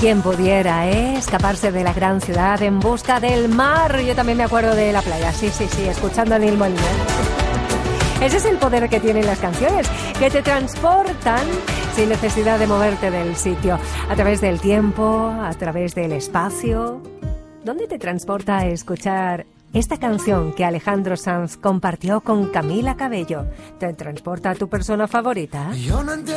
Quien pudiera, escaparse de la gran ciudad en busca del mar. Yo también me acuerdo de la playa, sí, escuchando a Neil Moliner. Ese es el poder que tienen las canciones, que te transportan sin necesidad de moverte del sitio, a través del tiempo, a través del espacio. ¿Dónde te transporta a escuchar esta canción que Alejandro Sanz compartió con Camila Cabello? ¿Te transporta a tu persona favorita?